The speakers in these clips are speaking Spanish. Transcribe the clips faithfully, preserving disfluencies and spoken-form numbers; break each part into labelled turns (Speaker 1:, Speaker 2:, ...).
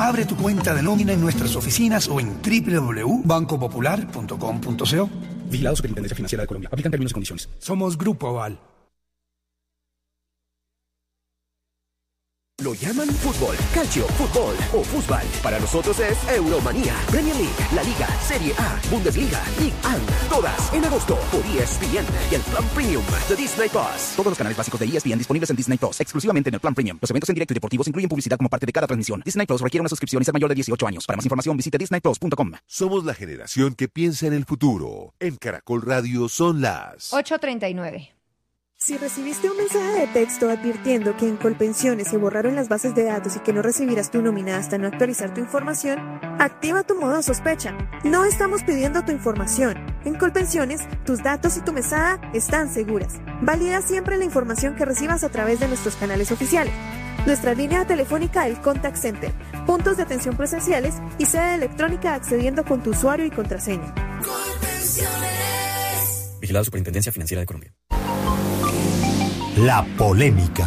Speaker 1: Abre tu cuenta de nómina en nuestras oficinas o en doble u doble u doble u punto banco popular punto com punto co.
Speaker 2: Vigilado Superintendencia Financiera de Colombia. Aplican términos y condiciones.
Speaker 1: Somos Grupo Aval.
Speaker 3: Lo llaman fútbol, calcio, fútbol o fútbol. Para nosotros es Euromanía, Premier League, La Liga, Serie A, Bundesliga, Ligue uno. Todas en agosto por E S P N y el Plan Premium de Disney Plus. Todos los canales básicos de E S P N disponibles en Disney Plus, exclusivamente en el Plan Premium. Los eventos en directo y deportivos incluyen publicidad como parte de cada transmisión. Disney Plus requiere una suscripción y ser mayor de dieciocho años. Para más información visite disney plus punto com.
Speaker 4: Somos la generación que piensa en el futuro. En Caracol Radio son las
Speaker 5: ocho treinta y nueve.
Speaker 6: Si recibiste un mensaje de texto advirtiendo que en Colpensiones se borraron las bases de datos y que no recibirás tu nómina hasta no actualizar tu información, activa tu modo sospecha. No estamos pidiendo tu información. En Colpensiones, tus datos y tu mesada están seguras. Valida siempre la información que recibas a través de nuestros canales oficiales. Nuestra línea telefónica, el Contact Center, puntos de atención presenciales y sede electrónica accediendo con tu usuario y contraseña.
Speaker 2: Colpensiones. Vigilado Superintendencia Financiera de Colombia.
Speaker 7: La polémica.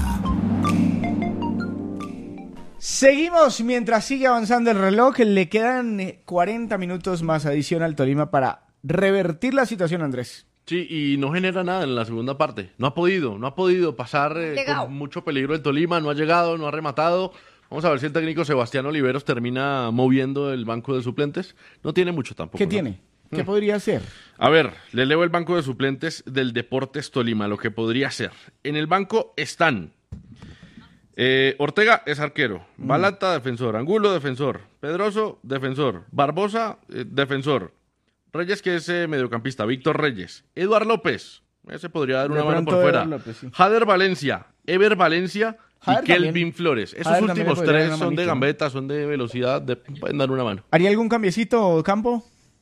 Speaker 8: Seguimos mientras sigue avanzando el reloj. Le quedan cuarenta minutos más adición al Tolima para revertir la situación, Andrés.
Speaker 9: Sí, y no genera nada en la segunda parte. No ha podido, no ha podido pasar eh, con mucho peligro el Tolima. No ha llegado, no ha rematado. Vamos a ver si el técnico Sebastián Oliveros termina moviendo el banco de suplentes. No tiene mucho tampoco.
Speaker 8: ¿Qué
Speaker 9: ¿no?
Speaker 8: tiene? ¿Qué podría hacer?
Speaker 9: A ver, le leo el banco de suplentes del Deportes Tolima, lo que podría ser. En el banco están eh, Ortega es arquero, mm. Balata defensor, Angulo defensor, Pedroso defensor, Barbosa eh, defensor, Reyes que es eh, mediocampista, Víctor Reyes, Eduard López, ese podría dar una mano por fuera, López, sí. Jader Valencia, Ever Valencia
Speaker 8: Jader
Speaker 9: y Kelvin también. Flores. Esos
Speaker 8: Jader
Speaker 9: últimos tres son de gambeta, son de velocidad, de, pueden dar una mano.
Speaker 8: ¿Haría algún cambiecito, Campo?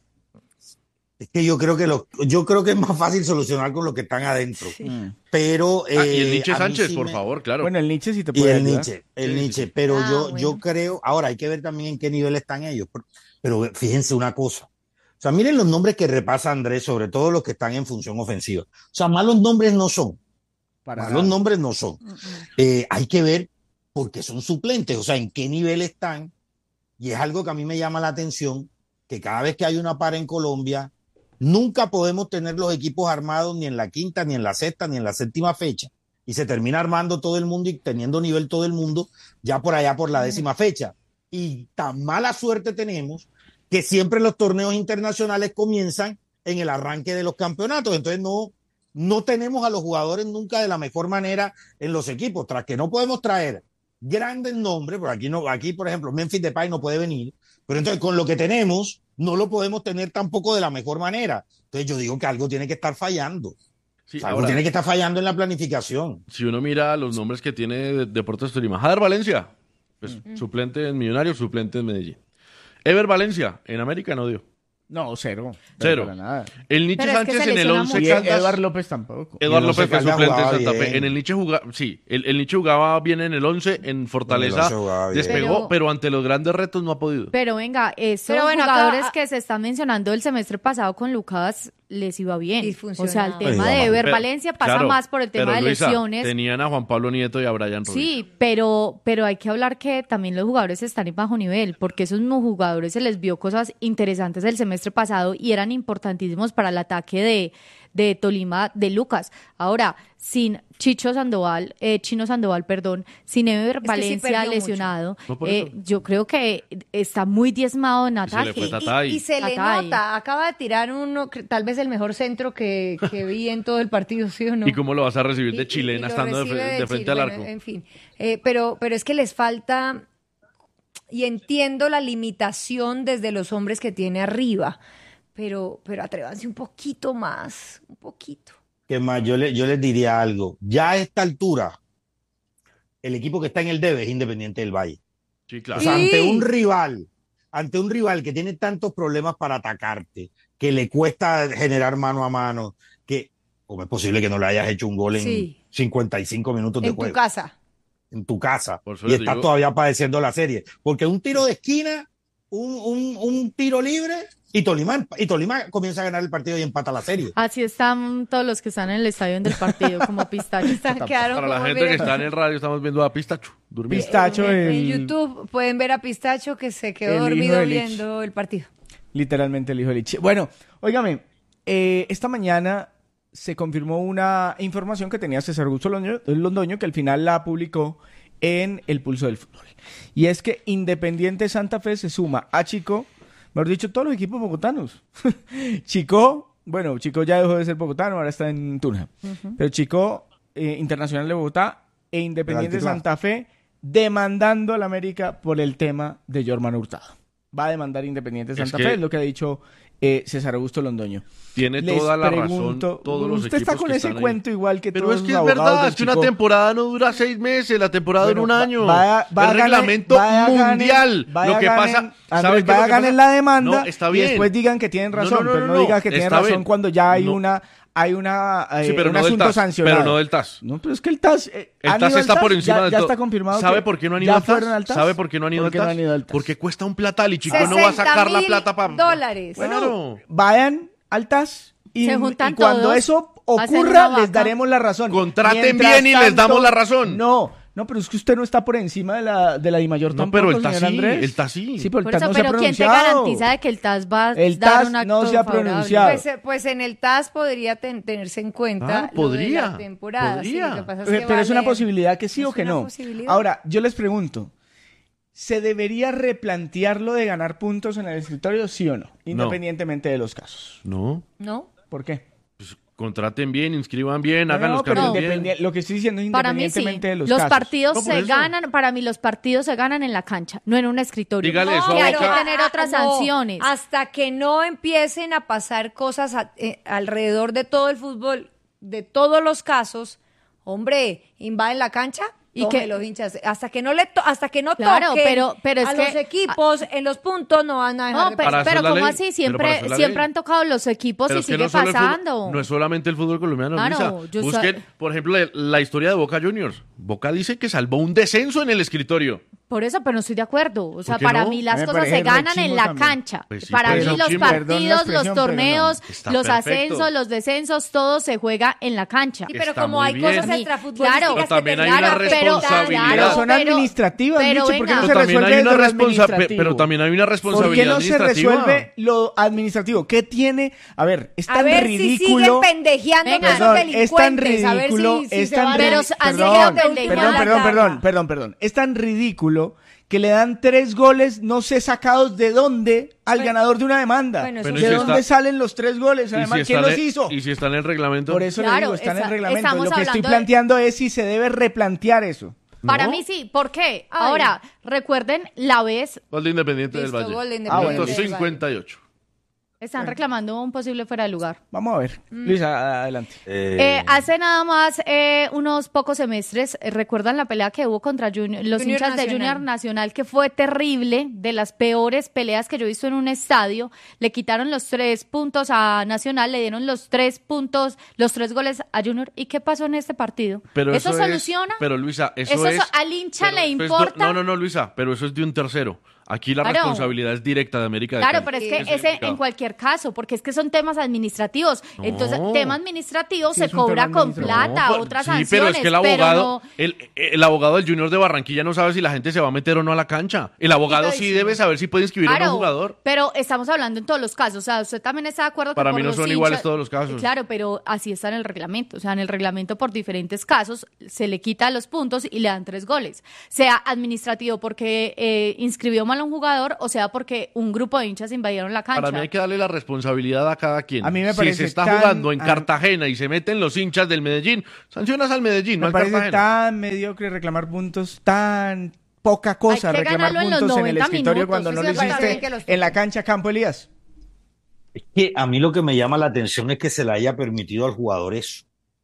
Speaker 7: Es que yo creo que lo, yo creo que es más fácil solucionar con los que están adentro. Sí. Pero eh,
Speaker 9: ah, y el Nietzsche Sánchez,
Speaker 7: sí
Speaker 9: por
Speaker 7: me...
Speaker 9: favor, claro.
Speaker 8: Bueno, el Nietzsche sí te puede
Speaker 7: y el
Speaker 8: ayudar.
Speaker 7: Nietzsche, el
Speaker 9: sí,
Speaker 7: Nietzsche,
Speaker 9: sí.
Speaker 7: pero
Speaker 5: Ah,
Speaker 7: yo
Speaker 5: bueno.
Speaker 7: yo creo, ahora hay que ver también en qué nivel están ellos. Pero fíjense una cosa. O sea, miren los nombres que repasa Andrés, sobre todo los que están en función ofensiva. O sea, malos nombres no son.
Speaker 8: Para
Speaker 7: malos
Speaker 8: nada.
Speaker 7: nombres no son. Uh-uh. Eh, hay que ver porque son suplentes, o sea, en qué nivel están. Y es algo que a mí me llama la atención, que cada vez que hay una para en Colombia, nunca podemos tener los equipos armados ni en la quinta, ni en la sexta, ni en la séptima fecha. Y se termina armando todo el mundo y teniendo nivel todo el mundo ya por allá por la décima fecha. Y tan mala suerte tenemos que siempre los torneos internacionales comienzan en el arranque de los campeonatos. Entonces no, no tenemos a los jugadores nunca de la mejor manera en los equipos. Tras que no podemos traer grandes nombres, porque aquí, no, aquí por ejemplo, Memphis Depay no puede venir, pero entonces con lo que tenemos no lo podemos tener tampoco de la mejor manera. Entonces yo digo que algo tiene que estar fallando.
Speaker 9: Sí,
Speaker 7: o sea, algo
Speaker 9: ahora,
Speaker 7: tiene que estar fallando en la planificación.
Speaker 9: Si uno mira los nombres que tiene Deportes Tolima, Jader Valencia, pues mm. suplente en Millonarios, suplente en Medellín. Ever Valencia, en América no dio.
Speaker 8: No, cero.
Speaker 9: Cero.
Speaker 8: Para nada.
Speaker 9: El Nietzsche Sánchez es en el once
Speaker 8: y
Speaker 9: Caldas.
Speaker 8: Eduard López tampoco.
Speaker 9: Eduard López fue suplente en Santa
Speaker 7: bien.
Speaker 9: Fe. En el Nietzsche jugaba, sí, el, el Nietzsche jugaba bien en el once, en Fortaleza, despegó, pero, pero ante los grandes retos no ha podido.
Speaker 5: Pero venga, esos
Speaker 10: Pero bueno,
Speaker 5: jugadores
Speaker 10: acá-
Speaker 5: que se están mencionando el semestre pasado con Lucas les iba bien.
Speaker 10: Y
Speaker 5: O sea, el
Speaker 10: funcionaba.
Speaker 5: tema
Speaker 7: Pues,
Speaker 5: de
Speaker 7: vamos.
Speaker 5: Ever
Speaker 9: Pero-
Speaker 5: Valencia pasa
Speaker 9: claro,
Speaker 5: más por el tema
Speaker 9: pero,
Speaker 5: de
Speaker 9: Luisa,
Speaker 5: lesiones.
Speaker 9: Tenían a Juan Pablo Nieto y a Brian Ruiz.
Speaker 5: Sí, pero, pero hay que hablar que también los jugadores están en bajo nivel, porque esos mismos jugadores se les vio cosas interesantes el semestre pasado y eran importantísimos para el ataque de, de Tolima de Lucas. Ahora, sin Chicho Sandoval, eh, Chino Sandoval, perdón, sin Ever
Speaker 10: que sí
Speaker 5: Valencia
Speaker 10: perdió
Speaker 5: lesionado,
Speaker 9: No, por
Speaker 5: eh,
Speaker 9: eso.
Speaker 5: yo creo que está muy diezmado en
Speaker 9: Y se le
Speaker 5: ataque.
Speaker 9: fue Tatay.
Speaker 10: Y, y se le
Speaker 5: Tatay.
Speaker 10: nota, acaba de tirar uno, cre- tal vez el mejor centro que, que vi en todo el partido, ¿sí o no?
Speaker 9: ¿Y cómo lo vas a recibir
Speaker 10: Y-
Speaker 9: de
Speaker 10: y-
Speaker 9: chilena
Speaker 10: y lo
Speaker 9: estando de,
Speaker 10: recibe
Speaker 9: fre- de
Speaker 10: del
Speaker 9: frente
Speaker 10: Chile,
Speaker 9: al
Speaker 10: bueno,
Speaker 9: arco?
Speaker 10: en fin, Eh, pero, pero es que les falta, y entiendo la limitación desde los hombres que tiene arriba, pero, pero atrévanse un poquito más, un poquito.
Speaker 7: Que más, yo, le, yo les diría algo. Ya a esta altura, el equipo que está en el debe es Independiente del Valle.
Speaker 9: Sí, claro.
Speaker 7: O sea,
Speaker 10: Sí.
Speaker 7: ante un rival, ante un rival que tiene tantos problemas para atacarte, que le cuesta generar mano a mano, que ¿cómo es posible que no le hayas hecho un gol en
Speaker 10: Sí.
Speaker 7: cincuenta y cinco minutos de
Speaker 10: En tu
Speaker 7: juego?
Speaker 10: casa.
Speaker 7: En tu casa.
Speaker 9: Por eso
Speaker 7: Y
Speaker 9: les
Speaker 7: estás
Speaker 9: digo-
Speaker 7: todavía padeciendo la serie. Porque un tiro de esquina, un, un, un tiro libre, Y Tolima, y Tolima comienza a ganar el partido y empata la serie.
Speaker 5: Así están todos los que están en el estadio del partido, como pistacho.
Speaker 10: Quedaron
Speaker 9: Para la
Speaker 10: como,
Speaker 9: gente
Speaker 10: miren,
Speaker 9: que está en el radio, estamos viendo a Pistacho durmiendo.
Speaker 8: Pistacho,
Speaker 10: en, en
Speaker 8: el-
Speaker 10: YouTube pueden ver a Pistacho que se quedó
Speaker 8: el hijo
Speaker 10: dormido
Speaker 8: de Lich.
Speaker 10: viendo el partido.
Speaker 8: Literalmente el hijo de Lich. Bueno, óigame, eh, esta mañana se confirmó una información que tenía César Augusto Londoño, Londoño, que al final la publicó en El Pulso del Fútbol. Y es que Independiente Santa Fe se suma a Chico, mejor dicho, todos los equipos bogotanos. Chico, bueno, Chico ya dejó de ser bogotano, ahora está en Tunja.
Speaker 5: Ujú.
Speaker 8: Pero Chico, eh, Internacional de Bogotá e Independiente
Speaker 7: Altiplano.
Speaker 8: Santa Fe demandando al América por el tema de Jorman Hurtado. Va a demandar Independiente
Speaker 9: Es
Speaker 8: Santa
Speaker 9: que-
Speaker 8: Fe, es lo que ha dicho eh, César Augusto Londoño.
Speaker 9: Tiene
Speaker 8: Les
Speaker 9: toda la
Speaker 8: pregunto,
Speaker 9: razón. Todos los
Speaker 8: usted está
Speaker 9: equipos
Speaker 8: con
Speaker 9: que
Speaker 8: ese
Speaker 9: están ahí.
Speaker 8: cuento igual que
Speaker 9: Pero
Speaker 8: todos
Speaker 9: es que
Speaker 8: los
Speaker 9: es
Speaker 8: abogados
Speaker 9: verdad,
Speaker 8: del
Speaker 9: es que una
Speaker 8: Chico.
Speaker 9: temporada no dura seis meses, la temporada
Speaker 8: Bueno,
Speaker 9: dura un
Speaker 8: va-
Speaker 9: año.
Speaker 8: vaya- vaya
Speaker 9: el
Speaker 8: ganen-
Speaker 9: reglamento
Speaker 8: vaya ganen-
Speaker 9: mundial.
Speaker 8: vaya
Speaker 9: lo que
Speaker 8: ganen-
Speaker 9: pasa,
Speaker 8: Andrés,
Speaker 9: ¿sabe qué es
Speaker 8: vaya
Speaker 9: lo que
Speaker 8: ganen
Speaker 9: pasa?
Speaker 8: la demanda
Speaker 9: No, está
Speaker 8: y
Speaker 9: bien.
Speaker 8: después digan que tienen
Speaker 9: No,
Speaker 8: razón,
Speaker 9: no, no,
Speaker 8: pero no,
Speaker 9: no,
Speaker 8: diga que tienen
Speaker 9: está
Speaker 8: razón
Speaker 9: bien.
Speaker 8: cuando ya hay
Speaker 9: No.
Speaker 8: una hay una eh,
Speaker 9: Sí, pero
Speaker 8: un
Speaker 9: no del
Speaker 8: asunto
Speaker 9: T A S,
Speaker 8: sancionado.
Speaker 9: pero no del T A S.
Speaker 8: No, pero es que el T A S eh,
Speaker 9: El
Speaker 8: ¿han
Speaker 9: T A S
Speaker 8: ido al
Speaker 9: está por
Speaker 8: T A S?
Speaker 9: encima
Speaker 8: ya,
Speaker 9: del
Speaker 8: ya
Speaker 9: todo.
Speaker 8: está confirmado.
Speaker 9: ¿Sabe
Speaker 8: que
Speaker 9: por qué no han
Speaker 8: ya
Speaker 9: ido al T A S?
Speaker 8: fueron al T A S?
Speaker 9: ¿Sabe por qué no han ido al
Speaker 8: ¿Por qué
Speaker 9: T A
Speaker 8: no
Speaker 9: S?
Speaker 8: han ido al T A S?
Speaker 9: Porque cuesta un platal y Chico no va a
Speaker 10: sesenta
Speaker 9: sacar la
Speaker 10: mil
Speaker 9: plata para...
Speaker 10: dólares.
Speaker 9: Claro.
Speaker 8: Vayan al T A S y,
Speaker 5: Se juntan
Speaker 8: y cuando
Speaker 5: todos,
Speaker 8: eso
Speaker 5: hacen
Speaker 8: ocurra
Speaker 5: una
Speaker 8: les
Speaker 5: vaca.
Speaker 8: daremos la razón.
Speaker 9: Contraten
Speaker 8: Mientras
Speaker 9: bien y les damos la razón.
Speaker 8: No, no, pero es que usted no está por encima de la de la DIMAYOR
Speaker 9: No,
Speaker 8: tampoco,
Speaker 9: pero el T A S
Speaker 8: señor
Speaker 9: sí,
Speaker 8: Andrés.
Speaker 9: el T A S sí.
Speaker 8: Sí, pero el
Speaker 5: Por
Speaker 8: T A S
Speaker 5: eso,
Speaker 8: no se ha
Speaker 5: pero ¿quién te
Speaker 8: pronunciado.
Speaker 5: garantiza de que el T A S va a
Speaker 8: El
Speaker 5: dar
Speaker 8: T A S
Speaker 5: un acto
Speaker 8: no se ha
Speaker 5: favorable?
Speaker 8: pronunciado.
Speaker 10: Pues, eh, pues en el T A S podría ten- tenerse en cuenta
Speaker 9: Ah,
Speaker 10: lo de
Speaker 9: podría,
Speaker 10: la temporada. sí,
Speaker 9: podría.
Speaker 10: lo que pasa es
Speaker 8: Eh,
Speaker 10: que
Speaker 8: pero es una
Speaker 10: vale-
Speaker 8: posibilidad que sí
Speaker 10: es
Speaker 8: o que
Speaker 10: una
Speaker 8: no.
Speaker 10: posibilidad.
Speaker 8: Ahora, yo les pregunto, ¿se debería replantear lo de ganar puntos en el escritorio, sí o no? Independientemente de los casos.
Speaker 9: No,
Speaker 10: ¿No?
Speaker 8: ¿Por qué?
Speaker 9: pues contraten bien, inscriban bien,
Speaker 8: No,
Speaker 9: hagan
Speaker 8: no,
Speaker 9: los
Speaker 8: pero
Speaker 9: cambios bien.
Speaker 8: independi- lo que estoy diciendo es
Speaker 5: Para mí sí.
Speaker 8: independientemente de los,
Speaker 5: Los
Speaker 8: casos.
Speaker 5: partidos
Speaker 9: No, por
Speaker 5: se
Speaker 9: eso.
Speaker 5: ganan, para mí los partidos se ganan en la cancha, no en un escritorio.
Speaker 9: Dígale eso
Speaker 5: que
Speaker 9: a
Speaker 5: hay
Speaker 9: Boca.
Speaker 5: que tener otras
Speaker 10: Ah, no,
Speaker 5: sanciones.
Speaker 10: Hasta que no empiecen a pasar cosas a- eh, alrededor de todo el fútbol, de todos los casos, hombre, invaden la cancha.
Speaker 5: Y
Speaker 10: Y
Speaker 5: que-
Speaker 10: que los hinchas, hasta que no le to- hasta que no
Speaker 5: Claro,
Speaker 10: toquen
Speaker 5: pero- pero es
Speaker 10: a
Speaker 5: que-
Speaker 10: los equipos en los puntos no van a dejar
Speaker 5: No,
Speaker 10: de
Speaker 5: pe-
Speaker 9: Para
Speaker 5: pero,
Speaker 9: hacer la
Speaker 5: ¿cómo
Speaker 9: ley,
Speaker 5: así?
Speaker 9: pero para
Speaker 5: Siempre,
Speaker 9: hacer la
Speaker 5: siempre
Speaker 9: ley.
Speaker 5: han tocado los equipos
Speaker 9: Pero
Speaker 5: y
Speaker 9: es que
Speaker 5: sigue
Speaker 9: no, solo el fútbol-
Speaker 5: pasando.
Speaker 9: no es solamente el fútbol colombiano,
Speaker 5: Claro,
Speaker 9: Luisa.
Speaker 5: yo
Speaker 9: Busquen,
Speaker 5: sa-
Speaker 9: por ejemplo, la- la historia de Boca Juniors. Boca dice que salvó un descenso en el escritorio.
Speaker 5: Por eso, pero no estoy de acuerdo. O sea,
Speaker 9: qué
Speaker 5: para
Speaker 9: no?
Speaker 5: mí
Speaker 8: A
Speaker 5: las
Speaker 8: mí me
Speaker 5: cosas se
Speaker 8: parece
Speaker 5: ganan
Speaker 8: re
Speaker 5: en
Speaker 8: chimbo
Speaker 5: la
Speaker 8: también.
Speaker 5: cancha.
Speaker 9: Pues sí,
Speaker 5: para
Speaker 9: pero
Speaker 5: mí
Speaker 9: eso
Speaker 5: los
Speaker 9: chimbo.
Speaker 8: Perdón la
Speaker 5: partidos, los
Speaker 8: expresión, pero no.
Speaker 5: torneos,
Speaker 9: Está
Speaker 5: los
Speaker 9: perfecto.
Speaker 5: ascensos, los descensos, todo se juega en la cancha.
Speaker 10: Sí, pero
Speaker 9: Está
Speaker 10: como
Speaker 9: muy
Speaker 10: hay
Speaker 9: bien.
Speaker 10: cosas
Speaker 5: Claro,
Speaker 10: extrafutbolísticas
Speaker 5: pero
Speaker 10: que
Speaker 9: también hay
Speaker 10: terminan
Speaker 9: una
Speaker 10: afectando.
Speaker 9: responsabilidad.
Speaker 8: Pero son
Speaker 5: pero-
Speaker 8: administrativas,
Speaker 5: pero
Speaker 8: Licho, ¿por qué
Speaker 5: venga.
Speaker 8: no se
Speaker 9: Pero también,
Speaker 8: resuelve
Speaker 9: hay una
Speaker 8: desde lo
Speaker 9: responsa- pe-
Speaker 8: administrativo?
Speaker 9: pero también hay una
Speaker 8: ¿Por qué
Speaker 9: responsabilidad
Speaker 8: no se
Speaker 9: administrativa.
Speaker 8: resuelve lo administrativo? ¿Qué tiene? A ver, es
Speaker 10: A
Speaker 8: tan
Speaker 10: ver si siguen
Speaker 8: ridículo.
Speaker 10: pendejeando
Speaker 5: Venga.
Speaker 10: esos
Speaker 8: Perdón, es tan
Speaker 10: delincuentes. A ver
Speaker 8: ridículo,
Speaker 10: si, si
Speaker 8: es
Speaker 10: se
Speaker 8: tan
Speaker 10: van a-
Speaker 5: Pero
Speaker 8: ridículo.
Speaker 5: así
Speaker 8: Perdón,
Speaker 5: quedan de
Speaker 8: perdón,
Speaker 5: última
Speaker 8: perdón,
Speaker 5: la
Speaker 8: perdón,
Speaker 10: tabla.
Speaker 8: perdón, perdón, perdón. Es tan ridículo que le dan tres goles, no sé sacados de dónde, al
Speaker 10: Bueno,
Speaker 8: ganador de una demanda.
Speaker 10: bueno, eso
Speaker 8: ¿De
Speaker 9: sí. Pero si
Speaker 8: dónde
Speaker 9: está-
Speaker 8: salen los tres goles?
Speaker 9: Y
Speaker 8: Además,
Speaker 9: si
Speaker 8: ¿quién
Speaker 9: está
Speaker 8: los
Speaker 9: en-
Speaker 8: hizo?
Speaker 9: Y si está en el reglamento.
Speaker 8: Por eso le
Speaker 5: Claro,
Speaker 8: digo, está en el
Speaker 5: está-
Speaker 8: reglamento.
Speaker 5: estamos
Speaker 8: Lo que estoy
Speaker 5: hablando de-
Speaker 8: planteando es si se debe replantear eso.
Speaker 5: Para
Speaker 9: No.
Speaker 5: mí sí. ¿Por qué?
Speaker 10: Ay.
Speaker 5: Ahora, recuerden la vez,
Speaker 9: Gol de Independiente
Speaker 10: Listo,
Speaker 9: del Valle.
Speaker 10: gol de
Speaker 8: Ah, bueno,
Speaker 9: Minuto
Speaker 10: Independiente del Valle.
Speaker 9: cincuenta y ocho.
Speaker 5: están reclamando un posible fuera de lugar.
Speaker 8: Vamos a ver.
Speaker 10: Mm.
Speaker 8: Luisa, adelante.
Speaker 5: Eh, hace nada más eh, unos pocos semestres, eh, ¿recuerdan la pelea que hubo contra Junior- los
Speaker 10: Junior
Speaker 5: hinchas de
Speaker 10: Nacional.
Speaker 5: Junior Nacional, que fue terrible, de las peores peleas que yo he visto en un estadio? Le quitaron los tres puntos a Nacional, le dieron los tres puntos, los tres goles a Junior. ¿Y qué pasó en este partido?
Speaker 9: Pero
Speaker 5: ¿Eso,
Speaker 9: eso, es-
Speaker 5: soluciona?
Speaker 9: pero Luisa, eso,
Speaker 5: ¿Eso
Speaker 9: es.
Speaker 5: al hincha
Speaker 9: pero,
Speaker 5: le
Speaker 9: pues,
Speaker 5: importa?
Speaker 9: No, no, no, Luisa, pero eso es de un tercero. Aquí la
Speaker 5: Claro.
Speaker 9: responsabilidad es directa de América de
Speaker 5: Claro,
Speaker 9: Cali.
Speaker 5: pero es
Speaker 10: Sí,
Speaker 5: que
Speaker 10: eso
Speaker 5: ese
Speaker 9: claro.
Speaker 5: en cualquier caso, porque es que son temas administrativos. Entonces,
Speaker 9: No.
Speaker 5: tema administrativo
Speaker 8: Sí,
Speaker 5: se
Speaker 8: es un
Speaker 5: cobra
Speaker 8: tema
Speaker 5: con
Speaker 8: administrativo.
Speaker 5: plata,
Speaker 9: No,
Speaker 5: otras
Speaker 9: sí,
Speaker 5: sanciones.
Speaker 9: pero es que el abogado,
Speaker 5: no-
Speaker 9: el, el abogado del Junior de Barranquilla no sabe si la gente se va a meter o no a la cancha. El abogado sí debe saber si puede inscribir a
Speaker 5: Claro,
Speaker 9: un jugador.
Speaker 5: pero estamos hablando en todos los casos. O sea, usted también está de acuerdo que
Speaker 9: Para
Speaker 5: por
Speaker 9: mí no
Speaker 5: los
Speaker 9: son
Speaker 5: hinchas-
Speaker 9: iguales todos los casos.
Speaker 5: Claro, pero así está en el reglamento. O sea, en el reglamento por diferentes casos se le quita los puntos y le dan tres goles. Sea administrativo porque eh, inscribió mal a un jugador o sea porque un grupo de hinchas invadieron la cancha.
Speaker 9: Para mí hay que darle la responsabilidad a cada quien.
Speaker 8: A mí me
Speaker 9: si
Speaker 8: parece
Speaker 9: se está
Speaker 8: tan-
Speaker 9: jugando en
Speaker 8: a-
Speaker 9: Cartagena y se meten los hinchas del Medellín, sancionas al Medellín, no
Speaker 8: Me
Speaker 9: al
Speaker 8: parece
Speaker 9: Cartagena.
Speaker 8: tan mediocre reclamar puntos, tan poca cosa
Speaker 5: Hay que
Speaker 8: reclamar
Speaker 5: ganarlo en los
Speaker 8: puntos en el
Speaker 5: noventa
Speaker 8: escritorio
Speaker 5: minutos,
Speaker 8: cuando
Speaker 5: eso
Speaker 8: no
Speaker 5: sí
Speaker 8: lo
Speaker 5: me parece
Speaker 8: hiciste
Speaker 10: bien que los
Speaker 8: en la cancha Campo Elías.
Speaker 7: Es que a mí lo que me llama la atención es que se le haya permitido al jugador eso.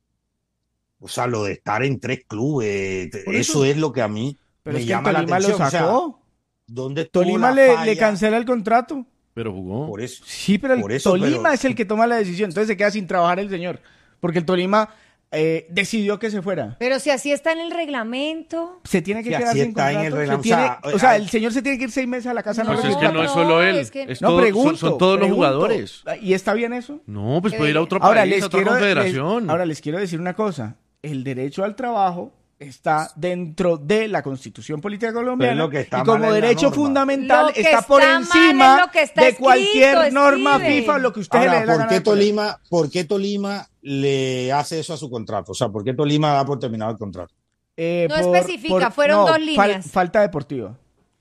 Speaker 7: O sea, lo de estar en tres clubes,
Speaker 8: Por
Speaker 7: eso,
Speaker 8: eso-
Speaker 7: es lo que a mí
Speaker 8: Pero
Speaker 7: me
Speaker 8: es que el
Speaker 7: llama la
Speaker 8: Tolima lo
Speaker 7: atención. O sea,
Speaker 8: sacó.
Speaker 7: ¿dónde estuvo
Speaker 8: Tolima
Speaker 7: la
Speaker 8: le,
Speaker 7: falla?
Speaker 8: le cancela el contrato.
Speaker 9: Pero jugó.
Speaker 7: Por eso.
Speaker 8: Sí, pero el
Speaker 7: Por eso,
Speaker 8: Tolima
Speaker 7: pero-
Speaker 8: es el que toma la decisión. Entonces se queda sin trabajar el señor. Porque el Tolima eh, decidió que se fuera.
Speaker 10: Pero si así está en el reglamento.
Speaker 8: Se tiene que
Speaker 7: Si
Speaker 8: quedar
Speaker 7: así
Speaker 8: sin
Speaker 7: está en el
Speaker 8: contrato. se
Speaker 7: reglamento,
Speaker 8: tiene-
Speaker 7: o sea,
Speaker 8: o sea,
Speaker 7: hay-
Speaker 8: el señor se tiene que ir seis meses a la casa.
Speaker 10: No,
Speaker 8: No,
Speaker 9: Pues
Speaker 8: lo
Speaker 9: es que
Speaker 8: gusta.
Speaker 9: no es solo él,
Speaker 10: es que-
Speaker 9: es
Speaker 8: No,
Speaker 9: todo-
Speaker 8: pregunto,
Speaker 9: son, son todos los
Speaker 8: pregunto.
Speaker 9: jugadores.
Speaker 8: ¿Y está bien eso?
Speaker 9: No, pues puede ir a otro
Speaker 8: Ahora
Speaker 9: país, a
Speaker 8: les,
Speaker 9: otra
Speaker 8: quiero, les-
Speaker 9: confederación.
Speaker 8: ahora les quiero decir una cosa. El derecho al trabajo está dentro de la Constitución Política Colombiana
Speaker 7: Pero lo que está
Speaker 8: y
Speaker 7: mal
Speaker 8: como
Speaker 7: es la
Speaker 8: derecho
Speaker 7: norma.
Speaker 8: fundamental
Speaker 10: Lo que
Speaker 8: está por
Speaker 10: está mal
Speaker 8: encima
Speaker 10: es lo que está
Speaker 8: de cualquier
Speaker 10: escrito,
Speaker 8: norma
Speaker 10: Steven.
Speaker 8: FIFA, lo que usted le
Speaker 7: Ahora,
Speaker 8: dé la
Speaker 7: ¿por
Speaker 8: gana
Speaker 7: qué,
Speaker 8: de poner.
Speaker 7: Tolima, ¿por qué Tolima le hace eso a su contrato? O sea, ¿por qué Tolima da por terminado el contrato?
Speaker 8: Eh,
Speaker 10: No especifica, fueron dos líneas.
Speaker 8: falta deportiva.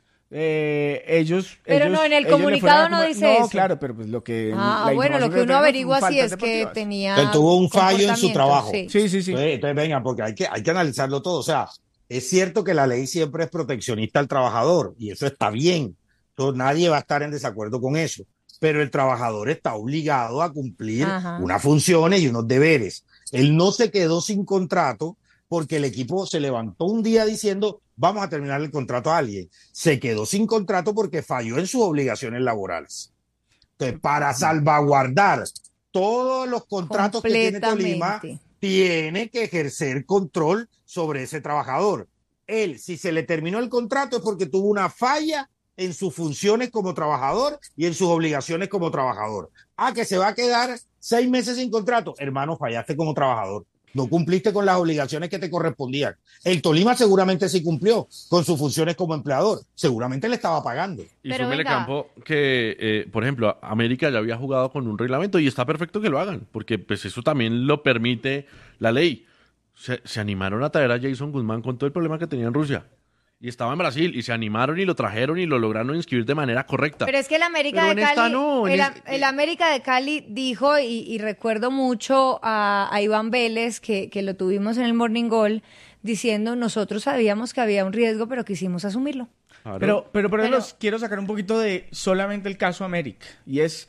Speaker 8: Eh, ellos.
Speaker 10: Pero
Speaker 8: ellos-
Speaker 10: no, en el
Speaker 8: ellos le
Speaker 10: comunicado
Speaker 8: fueron a
Speaker 10: no
Speaker 8: comer-
Speaker 10: dice
Speaker 8: no,
Speaker 10: eso.
Speaker 8: claro, pero pues lo que.
Speaker 10: Ah,
Speaker 8: la
Speaker 10: bueno, lo
Speaker 8: información
Speaker 10: que uno
Speaker 8: tenemos
Speaker 10: averigua
Speaker 8: son
Speaker 10: sí
Speaker 8: faltas
Speaker 10: es que
Speaker 8: deportivas.
Speaker 10: tenía.
Speaker 7: Él tuvo un fallo en su
Speaker 10: comportamiento,
Speaker 7: trabajo.
Speaker 10: sí.
Speaker 8: Sí, sí, sí.
Speaker 7: Entonces, entonces, venga, porque hay que, hay que analizarlo todo. O sea, es cierto que la ley siempre es proteccionista al trabajador y eso está bien. Entonces, nadie va a estar en desacuerdo con eso. Pero el trabajador está obligado a cumplir
Speaker 10: Ajá.
Speaker 7: unas funciones y unos deberes. Él no se quedó sin contrato porque el equipo se levantó un día diciendo vamos a terminar el contrato a alguien. Se quedó sin contrato porque falló en sus obligaciones laborales. Entonces, para salvaguardar todos los contratos que tiene Tolima,
Speaker 10: Completamente.
Speaker 7: tiene que ejercer control sobre ese trabajador. Él, si se le terminó el contrato es porque tuvo una falla en sus funciones como trabajador y en sus obligaciones como trabajador. Ah, que se va a quedar seis meses sin contrato. Hermano, fallaste como trabajador. No cumpliste con las obligaciones que te correspondían. El Tolima seguramente sí cumplió con sus funciones como empleador. Seguramente le estaba pagando.
Speaker 9: Y
Speaker 5: Pero
Speaker 9: súmele,
Speaker 5: venga.
Speaker 9: Campo, que, eh, por ejemplo, América ya había jugado con un reglamento y está perfecto que lo hagan, porque pues eso también lo permite la ley. Se, se animaron a traer a Jason Guzmán con todo el problema que tenía en Rusia. Y estaba en Brasil, y se animaron y lo trajeron y lo lograron inscribir de manera correcta.
Speaker 10: Pero es que el América
Speaker 9: Pero
Speaker 10: de
Speaker 9: en esta
Speaker 10: Cali,
Speaker 9: no, en
Speaker 10: el,
Speaker 9: este-
Speaker 10: el América de Cali dijo, y, y recuerdo mucho a, a Iván Vélez, que, que lo tuvimos en el Morning Goal, diciendo, nosotros sabíamos que había un riesgo, pero quisimos asumirlo.
Speaker 9: Claro.
Speaker 8: Pero, pero, pero,
Speaker 10: Pero-
Speaker 8: los quiero sacar un poquito de solamente el caso América. Y es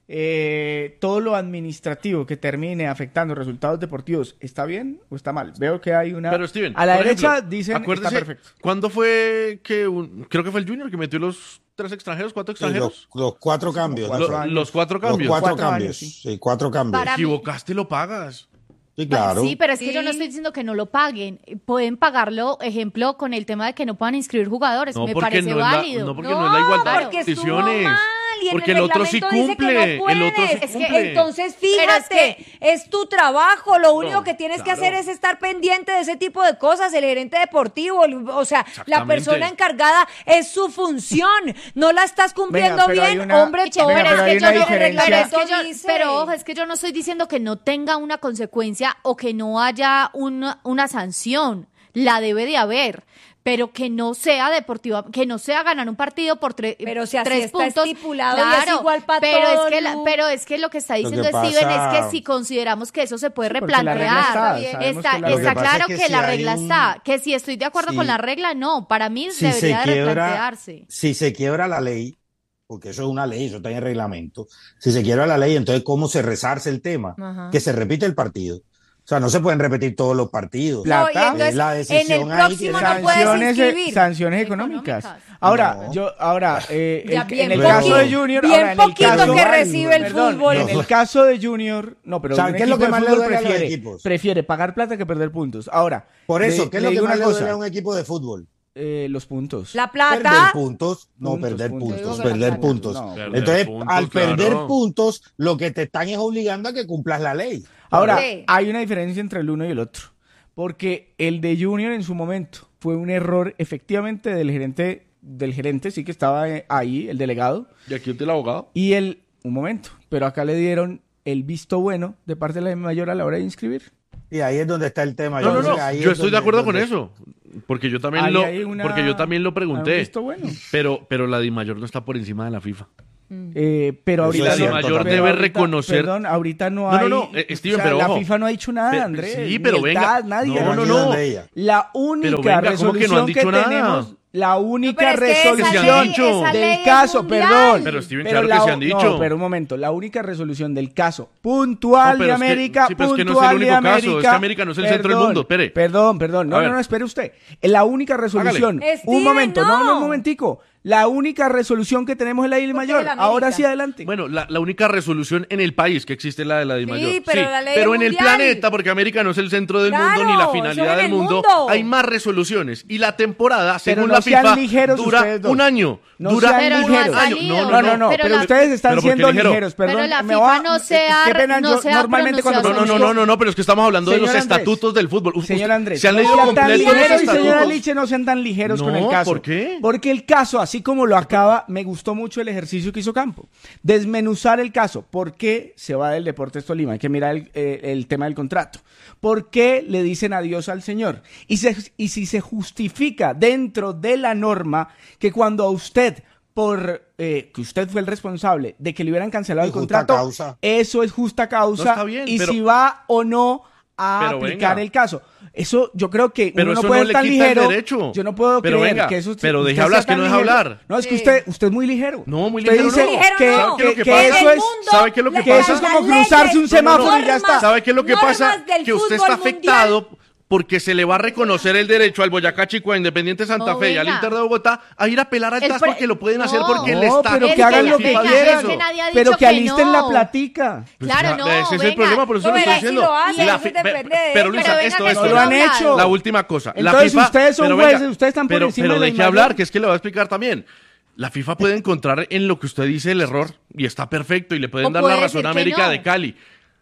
Speaker 8: eh, todo lo administrativo que termine afectando resultados deportivos. ¿Está bien o está mal? Veo que hay una.
Speaker 9: Pero Steven,
Speaker 8: a la
Speaker 9: por
Speaker 8: derecha
Speaker 9: ejemplo,
Speaker 8: dicen
Speaker 9: acuérdese,
Speaker 8: está perfecto.
Speaker 9: ¿cuándo fue que un- creo que fue el Junior que metió los tres extranjeros, cuatro
Speaker 7: Sí,
Speaker 9: extranjeros?
Speaker 7: los, los cuatro cambios.
Speaker 8: cuatro
Speaker 9: Lo-
Speaker 8: años.
Speaker 9: los cuatro
Speaker 7: Los
Speaker 9: cambios.
Speaker 7: cuatro,
Speaker 8: Cuatro
Speaker 7: cambios.
Speaker 8: años, sí.
Speaker 7: Sí, cuatro cambios.
Speaker 5: Para mí-
Speaker 9: Equivocaste y lo pagas.
Speaker 7: Sí, claro.
Speaker 5: Sí, pero es que
Speaker 10: Sí.
Speaker 5: yo no estoy diciendo que no lo paguen. Pueden pagarlo, ejemplo, con el tema de que no puedan inscribir jugadores.
Speaker 9: No,
Speaker 5: Me
Speaker 9: porque
Speaker 5: parece
Speaker 9: no es la-
Speaker 5: válido.
Speaker 9: no, porque no es la igualdad de
Speaker 10: porque estuvo
Speaker 9: condiciones.
Speaker 10: mal, y en
Speaker 9: Porque
Speaker 10: el
Speaker 9: el otro sí
Speaker 10: reglamento dice que
Speaker 9: cumple,
Speaker 10: no
Speaker 9: el otro sí
Speaker 10: puedes. Es que
Speaker 9: cumple.
Speaker 10: entonces
Speaker 5: Pero
Speaker 10: fíjate,
Speaker 5: es que-
Speaker 10: es tu trabajo, lo único
Speaker 9: No,
Speaker 10: que tienes que
Speaker 9: claro.
Speaker 10: hacer es estar pendiente de ese tipo de cosas, el gerente deportivo, el- o sea, la
Speaker 9: Exactamente.
Speaker 10: persona encargada es su función, no la estás cumpliendo
Speaker 8: Venga, pero hay
Speaker 10: bien,
Speaker 8: una-
Speaker 10: hombre,
Speaker 5: Che,
Speaker 10: todo
Speaker 8: Venga,
Speaker 5: pero,
Speaker 8: pero
Speaker 5: es
Speaker 8: hay
Speaker 5: que
Speaker 8: una
Speaker 5: yo no,
Speaker 8: diferencia.
Speaker 5: pero, es que yo-
Speaker 10: Dice.
Speaker 5: pero, ojo, es que yo no estoy diciendo que no tenga una consecuencia o que no haya una, una sanción. La debe de haber, pero que no sea deportiva, que no sea ganar un partido por tre-
Speaker 10: Pero si así
Speaker 5: tres
Speaker 10: está
Speaker 5: puntos.
Speaker 10: estipulado y es igual pa'
Speaker 5: pero
Speaker 10: todo,
Speaker 5: es que la-
Speaker 10: Lu.
Speaker 5: pero es que lo que está
Speaker 7: Lo
Speaker 5: diciendo
Speaker 7: que
Speaker 5: Steven
Speaker 7: pasa-
Speaker 5: es que si consideramos que eso se puede
Speaker 8: Sí, porque la regla
Speaker 5: replantear,
Speaker 8: está,
Speaker 5: está,
Speaker 8: sabemos
Speaker 5: está,
Speaker 8: que la regla-
Speaker 7: Lo que pasa
Speaker 5: claro
Speaker 7: es
Speaker 5: que,
Speaker 7: que si
Speaker 5: la
Speaker 7: hay
Speaker 5: regla
Speaker 7: un-
Speaker 5: está, que si estoy de acuerdo
Speaker 7: Sí.
Speaker 5: con la regla, no, para mí
Speaker 7: si se
Speaker 5: debería de
Speaker 7: quiebra,
Speaker 5: replantearse.
Speaker 7: si se quiebra la ley, porque eso es una ley, eso está en el reglamento, si se quiebra la ley, entonces ¿cómo se resarce el tema?
Speaker 10: Ajá.
Speaker 7: Que se repite el partido. O sea, no se pueden repetir todos los partidos.
Speaker 8: Plata.
Speaker 10: No, y entonces,
Speaker 7: La
Speaker 10: en el
Speaker 7: decisión ahí
Speaker 10: próximo
Speaker 7: tiene-
Speaker 10: no puedes
Speaker 8: sanciones, eh,
Speaker 10: inscribir.
Speaker 8: sanciones económicas.
Speaker 5: Económicas.
Speaker 8: Ahora,
Speaker 7: No.
Speaker 8: yo, ahora, eh,
Speaker 10: Ya
Speaker 8: el-
Speaker 10: bien
Speaker 8: en el
Speaker 7: poquito,
Speaker 8: caso de Junior,
Speaker 10: bien
Speaker 8: ahora, en el
Speaker 10: poquito
Speaker 8: caso,
Speaker 10: que recibe el
Speaker 8: Perdón,
Speaker 10: fútbol.
Speaker 8: En el caso de Junior, no, pero
Speaker 7: ¿Saben
Speaker 8: un
Speaker 7: qué es lo
Speaker 8: equipo
Speaker 7: que más
Speaker 8: de
Speaker 7: le
Speaker 8: fútbol
Speaker 7: duele a los
Speaker 8: prefiere,
Speaker 7: equipos?
Speaker 8: prefiere pagar plata que perder puntos. Ahora,
Speaker 7: Por eso,
Speaker 8: le-
Speaker 7: ¿qué es lo
Speaker 8: le
Speaker 7: que
Speaker 8: digo
Speaker 7: más
Speaker 8: una
Speaker 7: le duele
Speaker 8: cosa,
Speaker 7: a un equipo de fútbol?
Speaker 8: eh, los puntos.
Speaker 10: La
Speaker 7: Perder
Speaker 10: plata,
Speaker 7: puntos, no
Speaker 8: Puntos,
Speaker 7: perder
Speaker 8: puntos.
Speaker 7: puntos,
Speaker 10: Yo digo que la
Speaker 7: perder
Speaker 10: plata.
Speaker 7: puntos.
Speaker 8: No,
Speaker 9: perder
Speaker 7: Entonces,
Speaker 9: puntos,
Speaker 7: al perder
Speaker 9: claro.
Speaker 7: puntos, lo que te están es obligando a que cumplas la ley.
Speaker 8: Ahora,
Speaker 10: Sí.
Speaker 8: hay una diferencia entre el uno y el otro. Porque el de Junior en su momento fue un error efectivamente del gerente, del gerente, sí que estaba eh, ahí, el delegado.
Speaker 9: Y aquí usted el abogado.
Speaker 8: Y el, un momento, pero acá le dieron el visto bueno de parte de la mayor a la hora de inscribir.
Speaker 7: Y ahí es donde está el tema.
Speaker 9: No, no,
Speaker 7: creo
Speaker 9: no.
Speaker 7: que ahí
Speaker 9: Yo
Speaker 7: es
Speaker 9: estoy de
Speaker 7: donde-
Speaker 9: acuerdo con
Speaker 7: donde-
Speaker 9: eso. Porque yo también
Speaker 8: Ahí
Speaker 9: lo,
Speaker 8: hay una-
Speaker 9: porque yo también lo
Speaker 8: un
Speaker 9: pregunté.
Speaker 8: visto bueno.
Speaker 9: Pero, pero la DIMAYOR no está por encima de la FIFA.
Speaker 8: Eh, pero
Speaker 7: Eso
Speaker 8: ahorita
Speaker 7: es
Speaker 8: no-
Speaker 7: cierto
Speaker 8: pero
Speaker 9: también. debe
Speaker 8: ahorita-
Speaker 9: reconocer-
Speaker 8: Perdón, ahorita no
Speaker 9: No,
Speaker 8: hay.
Speaker 9: no, no, eh, Steven,
Speaker 8: o sea,
Speaker 9: pero
Speaker 8: la
Speaker 9: ojo.
Speaker 8: FIFA no ha dicho nada,
Speaker 9: Pe-
Speaker 8: Andrés.
Speaker 9: sí,
Speaker 8: ni
Speaker 9: pero
Speaker 8: el
Speaker 9: venga.
Speaker 8: T A S, nadie.
Speaker 9: No, no,
Speaker 7: Aquí
Speaker 9: no.
Speaker 7: donde ella.
Speaker 8: La única
Speaker 9: Pero venga, ¿cómo que
Speaker 8: resolución
Speaker 9: no han
Speaker 8: que,
Speaker 9: dicho nada?
Speaker 8: tenemos, la única
Speaker 10: No, pero es que esa
Speaker 8: resolución
Speaker 9: ley- esa
Speaker 10: ley
Speaker 8: del
Speaker 10: es
Speaker 8: caso,
Speaker 10: mundial.
Speaker 8: perdón.
Speaker 9: Pero, Steven,
Speaker 8: pero
Speaker 9: claro
Speaker 8: la-
Speaker 9: que se han dicho.
Speaker 8: No, pero un momento, la única resolución del caso puntual
Speaker 9: No,
Speaker 8: de
Speaker 9: pero es que-
Speaker 8: América,
Speaker 9: sí, pero es que no es el
Speaker 8: puntual de
Speaker 9: único caso, es que
Speaker 8: América.
Speaker 9: América no es el centro del
Speaker 8: Perdón,
Speaker 9: mundo, espere.
Speaker 8: Perdón, perdón, no,
Speaker 9: A
Speaker 8: no,
Speaker 9: ver.
Speaker 8: no, espere usted. La única resolución,
Speaker 10: Steven,
Speaker 8: un momento, no, no,
Speaker 10: no.
Speaker 8: un momentico. La única resolución que tenemos es la Di Mayor. Ahora sí, adelante.
Speaker 9: Bueno, la, la única resolución en el país que existe es la de la Di Mayor.
Speaker 10: Sí, pero la ley
Speaker 9: pero en el
Speaker 10: mundial.
Speaker 9: planeta, porque América no es el centro del
Speaker 10: Claro,
Speaker 9: mundo ni la
Speaker 10: eso
Speaker 9: finalidad
Speaker 10: es
Speaker 9: del
Speaker 10: el
Speaker 9: mundo,
Speaker 10: mundo.
Speaker 9: hay más resoluciones. Y la temporada,
Speaker 8: Pero
Speaker 9: según
Speaker 8: no
Speaker 9: la
Speaker 8: sean
Speaker 9: FIFA,
Speaker 8: ligeros
Speaker 9: dura
Speaker 8: ustedes dos.
Speaker 9: un año.
Speaker 8: No
Speaker 9: dura
Speaker 8: sean
Speaker 5: Pero no
Speaker 8: ligeros.
Speaker 5: ha
Speaker 9: año.
Speaker 5: salido.
Speaker 8: No, no, no,
Speaker 5: Pero
Speaker 8: pero,
Speaker 5: la-
Speaker 8: ustedes están
Speaker 9: ¿Pero por qué
Speaker 8: siendo
Speaker 9: ligero?
Speaker 8: ligeros. Perdón,
Speaker 5: Pero la
Speaker 8: me
Speaker 5: FIFA
Speaker 8: va-
Speaker 5: no se ha-
Speaker 8: qué pena,
Speaker 5: no
Speaker 8: yo
Speaker 5: se ha
Speaker 8: normalmente cuando
Speaker 9: No, no, no,
Speaker 5: pronunciado.
Speaker 9: no, no, no, pero es que estamos hablando de
Speaker 8: Señor
Speaker 9: los
Speaker 8: Andrés.
Speaker 9: estatutos del fútbol. Uf,
Speaker 8: Señor
Speaker 9: usted-
Speaker 8: Andrés,
Speaker 9: ¿se han
Speaker 8: no
Speaker 9: leído
Speaker 8: sean tan
Speaker 9: completos los
Speaker 8: ligeros y señora
Speaker 9: estatutos?
Speaker 8: Liche no sean tan ligeros
Speaker 9: No,
Speaker 8: con el caso.
Speaker 9: ¿por qué?
Speaker 8: Porque el caso, así como lo acaba, me gustó mucho el ejercicio que hizo Campo. Desmenuzar el caso. ¿Por qué se va del Deportes Tolima? Hay que mirar el, eh, el tema del contrato. ¿Por qué le dicen adiós al señor? Y, se, y si se justifica dentro de la norma que cuando a usted por eh, que usted fue el responsable de que le hubieran cancelado
Speaker 7: Y
Speaker 8: el
Speaker 7: justa
Speaker 8: contrato,
Speaker 7: causa.
Speaker 8: eso es justa causa,
Speaker 9: No, está bien,
Speaker 8: y
Speaker 9: pero-
Speaker 8: si va o no a
Speaker 9: Pero
Speaker 8: aplicar
Speaker 9: venga.
Speaker 8: el caso. Eso yo creo que
Speaker 9: Pero
Speaker 8: uno no
Speaker 9: eso
Speaker 8: puede
Speaker 9: no le
Speaker 8: estar
Speaker 9: quita el
Speaker 8: ligero.
Speaker 9: derecho.
Speaker 8: Yo no puedo
Speaker 9: Pero
Speaker 8: creer
Speaker 9: venga,
Speaker 8: que eso
Speaker 9: pero
Speaker 8: usted
Speaker 9: deje
Speaker 8: sea
Speaker 9: hablar, es que
Speaker 8: tan
Speaker 9: no deja
Speaker 8: ligero.
Speaker 9: hablar.
Speaker 8: No, es que
Speaker 10: Sí.
Speaker 8: usted usted es muy ligero.
Speaker 9: No, muy
Speaker 8: Usted
Speaker 9: ligero
Speaker 8: dice
Speaker 9: no.
Speaker 10: Ligero
Speaker 8: que,
Speaker 10: no.
Speaker 8: que-
Speaker 9: ¿Sabe qué es lo que
Speaker 8: que
Speaker 9: pasa?
Speaker 8: eso
Speaker 10: En el
Speaker 8: es
Speaker 10: mundo,
Speaker 9: ¿Sabe qué es lo que
Speaker 10: las
Speaker 8: que eso es
Speaker 9: pasa?
Speaker 8: como
Speaker 10: leyes,
Speaker 8: cruzarse un semáforo y ya está.
Speaker 10: normas-
Speaker 9: ¿Sabe qué es lo que
Speaker 10: normas
Speaker 9: pasa?
Speaker 10: del
Speaker 9: Que usted
Speaker 10: fútbol
Speaker 9: está
Speaker 10: mundial.
Speaker 9: afectado porque se le va a reconocer el derecho al Boyacá Chico, a Independiente Santa
Speaker 5: No,
Speaker 9: Fe y al
Speaker 5: venga.
Speaker 9: Inter de Bogotá a ir a apelar al
Speaker 5: El
Speaker 9: T A S
Speaker 5: pre-
Speaker 9: porque lo pueden
Speaker 5: No.
Speaker 9: hacer porque el
Speaker 8: No,
Speaker 9: Estado...
Speaker 8: pero
Speaker 5: Es
Speaker 8: que hagan
Speaker 5: que
Speaker 8: lo que
Speaker 5: venga,
Speaker 8: quieran.
Speaker 5: es que nadie ha
Speaker 8: Pero
Speaker 5: dicho
Speaker 8: que
Speaker 5: que
Speaker 8: alisten
Speaker 5: no.
Speaker 8: la platica.
Speaker 5: Claro, no,
Speaker 9: Ese es el
Speaker 5: venga.
Speaker 9: problema, por eso
Speaker 10: No,
Speaker 9: lo estoy
Speaker 10: pero así
Speaker 9: diciendo.
Speaker 10: lo hacen,
Speaker 9: La
Speaker 10: eso
Speaker 9: fi-
Speaker 10: depende
Speaker 9: pe-
Speaker 10: de
Speaker 9: pe-
Speaker 10: ellos.
Speaker 9: Pero Luisa,
Speaker 5: Pero venga,
Speaker 9: esto,
Speaker 5: que
Speaker 9: esto,
Speaker 8: no lo
Speaker 9: esto.
Speaker 8: han hecho.
Speaker 9: La última cosa. La
Speaker 8: Entonces,
Speaker 9: FIFA,
Speaker 8: ustedes son
Speaker 9: pero
Speaker 8: jueces,
Speaker 9: venga,
Speaker 8: ustedes están por
Speaker 9: pero,
Speaker 8: encima
Speaker 9: pero
Speaker 8: de la
Speaker 9: deje
Speaker 8: mayor.
Speaker 9: hablar, que es que le voy a explicar también. La FIFA puede encontrar en lo que usted dice el error y está perfecto y le pueden
Speaker 5: O
Speaker 9: dar la
Speaker 5: puede
Speaker 9: razón
Speaker 5: decir
Speaker 9: a
Speaker 5: que
Speaker 9: América
Speaker 5: no.
Speaker 9: de Cali.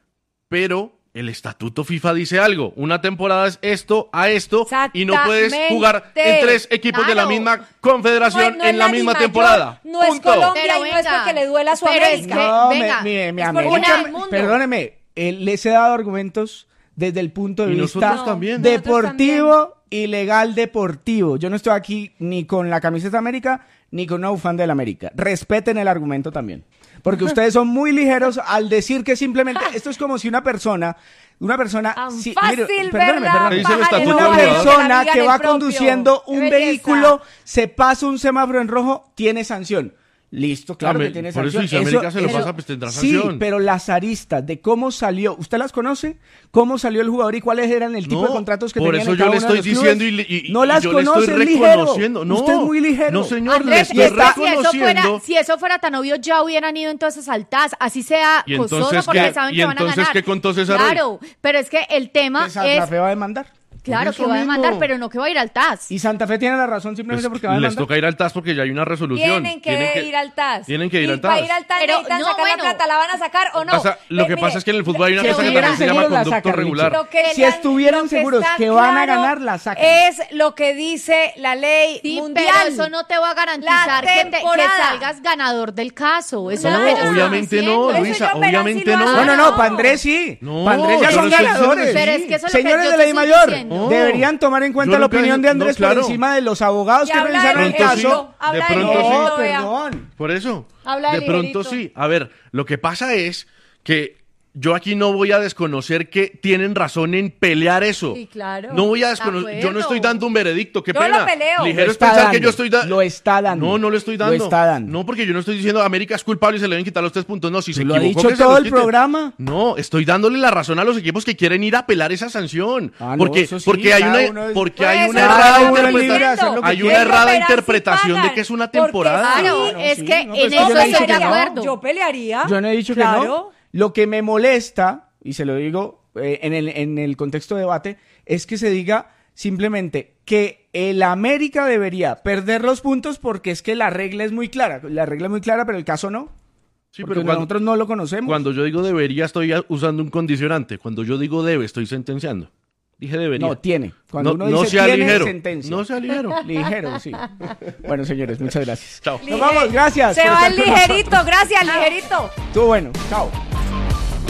Speaker 9: Pero el estatuto FIFA dice algo. Una temporada es esto a esto y no puedes
Speaker 10: Exactamente.
Speaker 9: jugar en tres equipos de la
Speaker 5: Claro.
Speaker 9: misma confederación
Speaker 10: No, no es
Speaker 9: en la
Speaker 10: la
Speaker 9: misma
Speaker 10: Di Mayor,
Speaker 9: temporada.
Speaker 10: no es
Speaker 9: Punto.
Speaker 10: Colombia.
Speaker 5: Pero
Speaker 10: y no es
Speaker 5: venga,
Speaker 10: porque le duela a su
Speaker 5: pero es
Speaker 10: América.
Speaker 5: que-
Speaker 8: No,
Speaker 5: venga,
Speaker 8: me- mi, mi
Speaker 10: es por
Speaker 8: América,
Speaker 5: una del mundo.
Speaker 8: perdóneme, eh, les he dado argumentos desde el punto de
Speaker 9: Y
Speaker 8: vista
Speaker 9: nosotros también.
Speaker 8: deportivo y legal deportivo. Yo no estoy aquí ni con la camiseta América ni con una bufanda del América. Respeten el argumento también. Porque ustedes son muy ligeros al decir que simplemente esto es como si una persona, una persona,
Speaker 10: Tan
Speaker 8: sí,
Speaker 10: fácil,
Speaker 8: mire,
Speaker 10: ¿verdad?
Speaker 8: perdóneme, perdóneme.
Speaker 9: Dice el
Speaker 10: Bajar
Speaker 9: estatuto
Speaker 10: el
Speaker 8: Una
Speaker 9: del
Speaker 10: ojo,
Speaker 9: jugador.
Speaker 8: persona
Speaker 10: la liga
Speaker 8: que
Speaker 10: en
Speaker 8: va
Speaker 10: el propio.
Speaker 8: conduciendo
Speaker 10: Qué
Speaker 8: un
Speaker 10: belleza.
Speaker 8: vehículo, se pasa un semáforo en rojo, tiene sanción. Listo, claro
Speaker 9: Amé-
Speaker 8: que tiene
Speaker 9: por eso,
Speaker 8: sanción.
Speaker 9: y si América se lo pasa, pues tendrá
Speaker 8: Sí,
Speaker 9: sanción.
Speaker 8: pero las aristas de cómo salió, ¿usted las conoce? ¿Cómo salió el jugador y cuáles eran el tipo
Speaker 9: No,
Speaker 8: de contratos que
Speaker 9: por
Speaker 8: tenían
Speaker 9: eso
Speaker 8: en
Speaker 9: yo
Speaker 8: cada
Speaker 9: le
Speaker 8: uno de
Speaker 9: estoy
Speaker 8: los clubes?
Speaker 9: diciendo y, y-
Speaker 8: no
Speaker 9: y
Speaker 8: las
Speaker 9: yo le
Speaker 8: conoce,
Speaker 9: estoy
Speaker 8: es ligero.
Speaker 9: reconociendo. No,
Speaker 8: Usted es muy ligero.
Speaker 9: No, señor,
Speaker 5: Andrés,
Speaker 9: le
Speaker 5: es
Speaker 9: estoy
Speaker 5: que si eso,
Speaker 9: reconociendo.
Speaker 5: fuera, si eso fuera tan obvio, ya hubieran ido entonces al T A S. Así sea
Speaker 9: ¿Y
Speaker 5: costoso
Speaker 9: entonces
Speaker 5: porque
Speaker 9: qué?
Speaker 5: saben
Speaker 9: ¿Y
Speaker 5: que van a
Speaker 9: entonces
Speaker 5: ganar.
Speaker 9: qué contó César Rey?
Speaker 5: Claro, pero es que el tema
Speaker 8: Que Santa
Speaker 5: es,
Speaker 8: Fe va a demandar.
Speaker 5: claro,
Speaker 9: Por
Speaker 5: que
Speaker 9: eso
Speaker 5: va a demandar,
Speaker 9: mismo.
Speaker 5: pero no que va a ir al T A S.
Speaker 8: Y Santa Fe tiene la razón simplemente
Speaker 9: Pues,
Speaker 8: porque va a
Speaker 9: les
Speaker 8: demandar.
Speaker 9: toca ir al T A S porque ya hay una resolución.
Speaker 10: Tienen que, ir al T A S.
Speaker 9: Tienen que ir
Speaker 10: y
Speaker 9: al T A S.
Speaker 10: para ir al T A S
Speaker 5: Pero,
Speaker 10: necesitan
Speaker 5: no,
Speaker 10: sacar
Speaker 5: bueno.
Speaker 10: la plata. ¿La van a sacar o no?
Speaker 9: Pasa- lo
Speaker 10: Ve-
Speaker 9: que
Speaker 10: mire,
Speaker 9: pasa es que en el fútbol hay una
Speaker 8: Si
Speaker 9: cosa que
Speaker 8: estuvieran
Speaker 9: también se llama
Speaker 8: seguros, la
Speaker 9: conducto
Speaker 8: sacan,
Speaker 9: regular.
Speaker 10: Lo que
Speaker 8: Si
Speaker 10: la-
Speaker 8: estuvieran
Speaker 10: lo que
Speaker 8: seguros
Speaker 10: está
Speaker 8: que van a
Speaker 10: claro
Speaker 8: ganar, la sacan.
Speaker 10: Es lo que dice la ley
Speaker 5: Sí,
Speaker 10: mundial.
Speaker 5: pero eso no te va a garantizar
Speaker 10: La
Speaker 5: que, te- que
Speaker 10: temporada.
Speaker 5: salgas ganador del caso. Eso
Speaker 10: No,
Speaker 5: es lo que ellos
Speaker 9: obviamente
Speaker 5: están
Speaker 9: no,
Speaker 5: haciendo.
Speaker 9: Luisa,
Speaker 10: Eso yo apenas
Speaker 9: obviamente
Speaker 10: sí lo
Speaker 9: no.
Speaker 10: hago.
Speaker 8: No, no, no,
Speaker 10: No.
Speaker 8: para Andrés sí.
Speaker 9: No,
Speaker 8: para Andrés ya
Speaker 9: yo
Speaker 8: son
Speaker 9: no estoy diciendo
Speaker 8: ganadores.
Speaker 9: que sí.
Speaker 5: Pero es que eso es lo que
Speaker 8: Señores
Speaker 5: yo
Speaker 8: de
Speaker 5: te
Speaker 8: la
Speaker 5: estoy
Speaker 8: Mayor,
Speaker 5: diciendo.
Speaker 9: No.
Speaker 8: deberían tomar en cuenta
Speaker 9: Yo
Speaker 8: la
Speaker 9: nunca-
Speaker 8: opinión de
Speaker 9: no,
Speaker 8: Andrés
Speaker 9: claro.
Speaker 8: por encima de los abogados
Speaker 10: Y
Speaker 8: que
Speaker 10: habla
Speaker 8: revisaron el
Speaker 10: de
Speaker 9: pronto sí.
Speaker 8: caso.
Speaker 10: Habla
Speaker 9: De
Speaker 10: de
Speaker 9: pronto
Speaker 10: ligerito,
Speaker 8: No,
Speaker 10: vea.
Speaker 8: perdón.
Speaker 9: Por eso.
Speaker 10: Habla de
Speaker 9: de pronto
Speaker 10: ligerito.
Speaker 9: sí. A ver, lo que pasa es que yo aquí no voy a desconocer que tienen razón en pelear eso.
Speaker 10: Sí, claro.
Speaker 9: No voy a
Speaker 5: De
Speaker 9: desconocer.
Speaker 5: acuerdo.
Speaker 9: Yo no estoy dando un veredicto. Qué
Speaker 10: Yo
Speaker 9: pena.
Speaker 10: lo peleo.
Speaker 9: Ligero
Speaker 8: Lo
Speaker 9: es
Speaker 8: está
Speaker 9: pensar que
Speaker 8: dando.
Speaker 9: yo estoy dando.
Speaker 8: Lo está dando.
Speaker 9: No, no lo estoy dando.
Speaker 8: Lo está dando.
Speaker 9: No, porque yo no estoy diciendo América es culpable y se le deben quitar los tres puntos. No, si se
Speaker 8: Lo ha
Speaker 9: equivocó,
Speaker 8: dicho
Speaker 9: que se
Speaker 8: todo
Speaker 9: los
Speaker 8: el
Speaker 9: quiten.
Speaker 8: programa.
Speaker 9: No, estoy dándole la razón a los equipos que quieren ir a apelar esa sanción.
Speaker 8: Ah, no,
Speaker 9: porque
Speaker 8: eso sí,
Speaker 9: porque hay
Speaker 8: cada
Speaker 9: una
Speaker 8: uno es-
Speaker 9: porque
Speaker 10: Por
Speaker 9: hay
Speaker 10: eso
Speaker 9: una
Speaker 10: no
Speaker 8: cada
Speaker 9: errada
Speaker 8: uno es libre de
Speaker 9: interpretación.
Speaker 8: hacer lo que
Speaker 9: Hay una
Speaker 8: quiera.
Speaker 9: errada
Speaker 10: Pero verás si
Speaker 9: interpretación de
Speaker 10: pagan,
Speaker 9: que es una
Speaker 10: porque
Speaker 9: temporada.
Speaker 5: Claro,
Speaker 8: no,
Speaker 5: es
Speaker 8: sí,
Speaker 5: que
Speaker 8: no,
Speaker 5: en
Speaker 8: pues
Speaker 5: eso
Speaker 8: yo no he
Speaker 5: estoy
Speaker 8: dicho
Speaker 5: de
Speaker 8: que no.
Speaker 5: acuerdo.
Speaker 10: Yo pelearía.
Speaker 8: Yo no he dicho que
Speaker 10: Claro.
Speaker 8: no. Lo que me molesta, y se lo digo eh, en, el, en el contexto de debate, es que se diga simplemente que el América debería perder los puntos porque es que la regla es muy clara. La regla es muy clara, pero el caso no.
Speaker 9: Sí,
Speaker 8: porque
Speaker 9: pero cuando,
Speaker 8: nosotros no lo conocemos.
Speaker 9: cuando yo digo debería estoy a- usando un condicionante. Cuando yo digo debe estoy sentenciando. Dije debería.
Speaker 8: No, tiene. Cuando
Speaker 9: No-
Speaker 8: uno
Speaker 9: no
Speaker 8: dice
Speaker 9: sea
Speaker 8: tiene,
Speaker 9: ligero.
Speaker 8: sentencia.
Speaker 9: No sea ligero.
Speaker 8: Ligero, sí. Bueno, señores, muchas gracias.
Speaker 9: Chao.
Speaker 8: Nos vamos, gracias.
Speaker 10: Se
Speaker 8: por
Speaker 10: va
Speaker 8: estar
Speaker 10: el
Speaker 8: con nosotros.
Speaker 10: ligerito. Gracias, ligerito.
Speaker 8: Estuvo bueno. Chao.